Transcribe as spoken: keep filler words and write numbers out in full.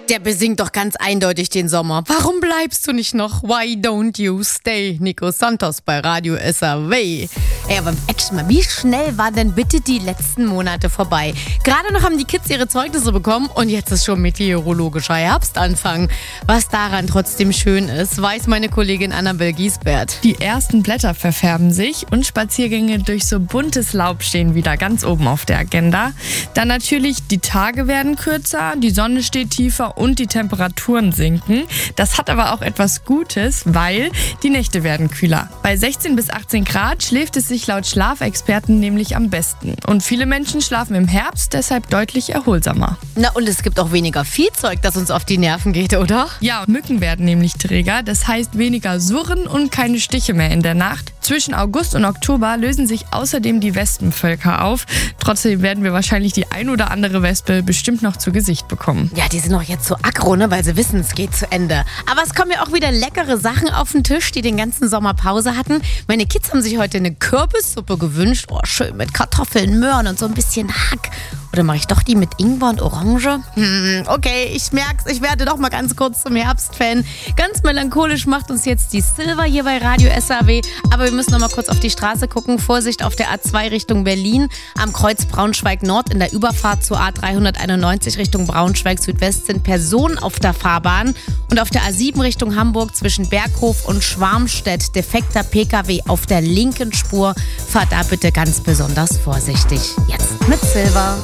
Der besingt doch ganz eindeutig den Sommer. Warum bleibst du nicht noch? Why don't you stay? Nico Santos bei Radio S R W. Ey, aber echt mal, wie schnell waren denn bitte die letzten Monate vorbei? Gerade noch haben die Kids ihre Zeugnisse bekommen und jetzt ist schon meteorologischer Herbstanfang. Was daran trotzdem schön ist, weiß meine Kollegin Annabel Giesbert. Die ersten Blätter verfärben sich und Spaziergänge durch so buntes Laub stehen wieder ganz oben auf der Agenda. Dann natürlich, die Tage werden kürzer, die Sonne steht tiefer und die Temperaturen sinken. Das hat aber auch etwas Gutes, weil die Nächte werden kühler. Bei sechzehn bis achtzehn Grad schläft es sich laut Schlafexperten nämlich am besten. Und viele Menschen schlafen im Herbst deshalb deutlich erholsamer. Na, und es gibt auch weniger Viehzeug, das uns auf die Nerven geht, oder? Ja, Mücken werden nämlich träger. Das heißt weniger Surren und keine Stiche mehr in der Nacht. Zwischen August und Oktober lösen sich außerdem die Wespenvölker auf. Trotzdem werden wir wahrscheinlich die ein oder andere Wespe bestimmt noch zu Gesicht bekommen. Ja, die sind doch jetzt so aggro, ne, weil sie wissen, es geht zu Ende. Aber es kommen ja auch wieder leckere Sachen auf den Tisch, die den ganzen Sommer Pause hatten. Meine Kids haben sich heute eine Kürbissuppe gewünscht. Oh, schön mit Kartoffeln, Möhren und so ein bisschen Hack. Oder mache ich doch die mit Ingwer und Orange? Hm, okay, ich merk's, ich werde doch mal ganz kurz zum Herbstfan. Ganz melancholisch macht uns jetzt die Silver hier bei Radio S R W. Aber wir müssen noch mal kurz auf die Straße gucken. Vorsicht auf der A zwei Richtung Berlin. Am Kreuz Braunschweig Nord in der Überfahrt zur A dreihunderteinundneunzig Richtung Braunschweig Südwest sind Personen auf der Fahrbahn. Und auf der A sieben Richtung Hamburg zwischen Berghof und Schwarmstedt defekter P K W auf der linken Spur. Fahrt da bitte ganz besonders vorsichtig. Jetzt mit Silver.